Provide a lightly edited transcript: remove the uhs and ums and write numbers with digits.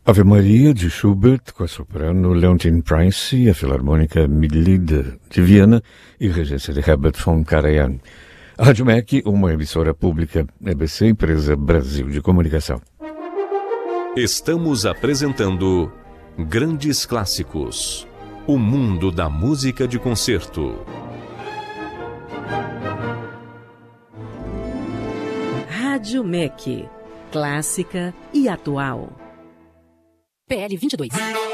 Ave Maria, de Schubert, com a soprano Leontine Price e a filarmônica Mitglied de Viena e regência de Herbert von Karajan. A Rádio MEC, uma emissora pública, EBC, Empresa Brasil de Comunicação. Estamos apresentando Grandes Clássicos, o mundo da música de concerto. Rádio MEC, clássica e atual. PL 22.